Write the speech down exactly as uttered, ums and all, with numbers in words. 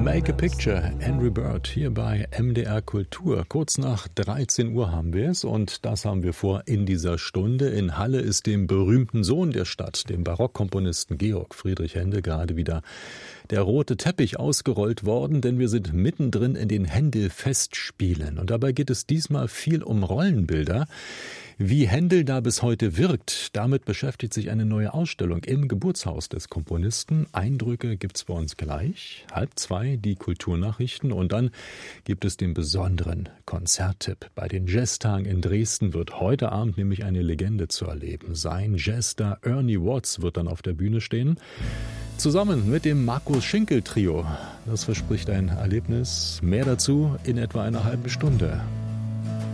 Make a Picture, Angry Bird, hier bei M D R Kultur. Kurz nach dreizehn Uhr haben wir es und das haben wir vor in dieser Stunde. In Halle ist dem berühmten Sohn der Stadt, dem Barockkomponisten Georg Friedrich Händel, gerade wieder der rote Teppich ausgerollt worden, denn wir sind mittendrin in den Händel-Festspielen. Und dabei geht es diesmal viel um Rollenbilder. Wie Händel da bis heute wirkt, damit beschäftigt sich eine neue Ausstellung im Geburtshaus des Komponisten. Eindrücke gibt's bei uns gleich. Halb zwei die Kulturnachrichten und dann gibt es den besonderen Konzerttipp. Bei den Jazztagen in Dresden wird heute Abend nämlich eine Legende zu erleben sein. Jazzstar Ernie Watts wird dann auf der Bühne stehen. Zusammen mit dem Markus Schinkel Trio. Das verspricht ein Erlebnis. Mehr dazu in etwa einer halben Stunde.